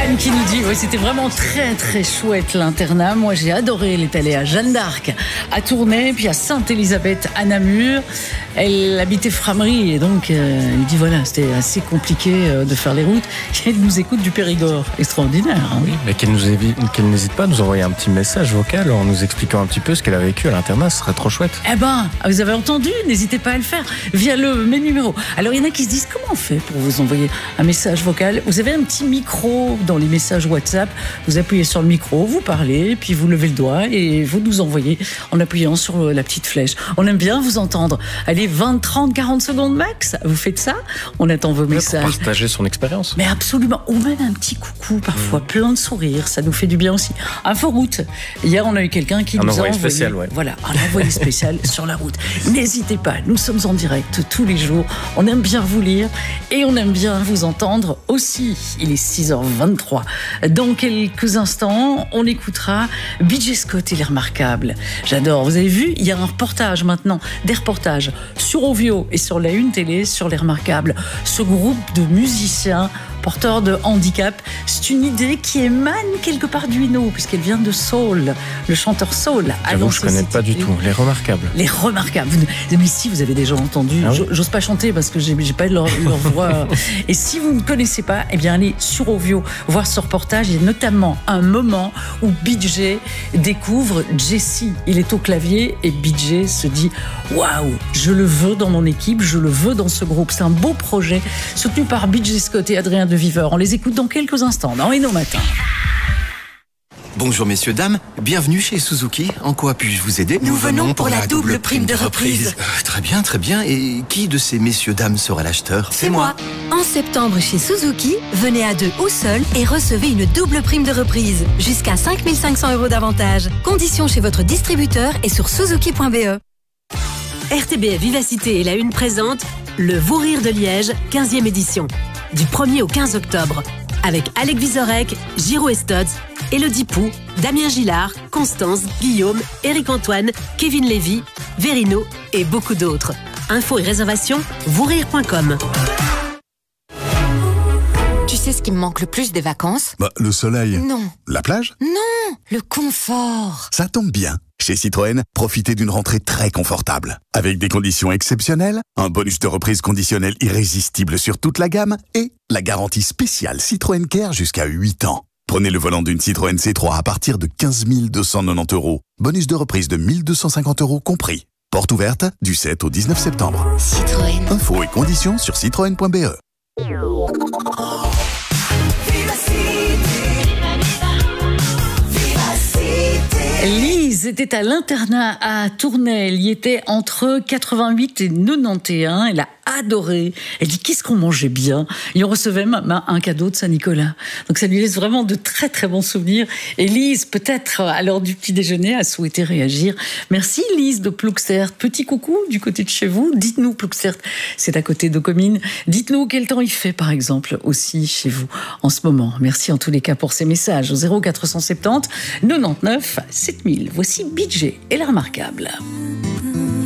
Anne qui nous dit, oui, c'était vraiment très très chouette l'internat. Moi j'ai adoré, elle est allée à Jeanne d'Arc, à Tournai, puis à Sainte-Élisabeth, à Namur. Elle habitait Frameries et donc elle dit voilà, c'était assez compliqué de faire les routes. Et elle nous écoute du Périgord, extraordinaire. Hein. Oui, mais qu'elle n'hésite pas à nous envoyer un petit message vocal en nous expliquant un petit peu ce qu'elle a vécu à l'internat, ce serait trop chouette. Eh ben, vous avez entendu, n'hésitez pas à le faire via mes numéros. Alors il y en a qui se disent comment on fait pour vous envoyer un message vocal. Vous avez un petit micro dans les messages WhatsApp, vous appuyez sur le micro, vous parlez, puis vous levez le doigt et vous nous envoyez en appuyant sur la petite flèche. On aime bien vous entendre. Allez, 20, 30, 40 secondes max, vous faites ça, on attend vos messages. Pour partager son expérience. Mais absolument, ou même un petit coucou parfois, plein de sourires, ça nous fait du bien aussi. Inforoute, hier on a eu quelqu'un qui nous a envoyé spécial, ouais. Voilà, un envoyé spécial sur la route. N'hésitez pas, nous sommes en direct tous les jours, on aime bien vous lire et on aime bien vous entendre aussi. Il est 6h23. Dans quelques instants, on écoutera BJ Scott et les Remarquables. J'adore, vous avez vu, il y a un reportage maintenant, des reportages sur Ovio et sur la Une Télé sur les Remarquables. Ce groupe de musiciens porteurs de handicap, c'est une idée qui émane quelque part du Hainaut, puisqu'elle vient de Saul, le chanteur Saul. J'avoue, je ne connais pas du tout. Les Remarquables. Les Remarquables. Mais si, vous avez déjà entendu. Ah oui. J'ose pas chanter parce que j'ai pas leur voix. Et si vous ne connaissez pas, eh bien allez sur Ovio voir ce reportage. Il y a notamment un moment où BJ découvre Jessie. Il est au clavier et BJ se dit waouh, je le veux dans mon équipe, je le veux dans ce groupe. C'est un beau projet soutenu par BJ Scott et Adrien de Viveur. On les écoute dans quelques instants dans Hainaut Matin. Bonjour messieurs, dames, bienvenue chez Suzuki. En quoi puis-je vous aider? Nous venons pour la double prime de reprise. Très bien, très bien. Et qui de ces messieurs, dames sera l'acheteur? C'est moi. En septembre chez Suzuki, venez à 2 ou seul et recevez une double prime de reprise. Jusqu'à 5 500 € d'avantage. Conditions chez votre distributeur et sur suzuki.be. RTBF Vivacité et la Une présente le Vous Rire de Liège, 15e édition. Du 1er au 15 octobre. Avec Alec Vizorek, Giro Estotz, Élodie Pou, Damien Gillard, Constance, Guillaume, Éric-Antoine, Kevin Lévy, Verino et beaucoup d'autres. Infos et réservations, vousrire.com. Tu sais ce qui me manque le plus des vacances? Le soleil. Non. La plage? Non, le confort. Ça tombe bien. Chez Citroën, profitez d'une rentrée très confortable. Avec des conditions exceptionnelles, un bonus de reprise conditionnel irrésistible sur toute la gamme et la garantie spéciale Citroën Care jusqu'à 8 ans. Prenez le volant d'une Citroën C3 à partir de 15 290 €. Bonus de reprise de 1 250 € compris. Porte ouverte du 7 au 19 septembre. Citroën. Infos et conditions sur citroën.be. Lise était à l'internat à Tournai. Elle y était entre 88 et 91. Elle a adoré. Elle dit qu'est-ce qu'on mangeait bien. Et on recevait même un cadeau de Saint-Nicolas. Donc ça lui laisse vraiment de très très bons souvenirs. Et Lise, peut-être à l'heure du petit déjeuner, a souhaité réagir. Merci Lise de Plouxert. Petit coucou du côté de chez vous. Dites-nous, Plouxert, c'est à côté de Comines. Dites-nous quel temps il fait par exemple aussi chez vous en ce moment. Merci en tous les cas pour ces messages au 0470 99 7000. Voici BJ et les Remarquables.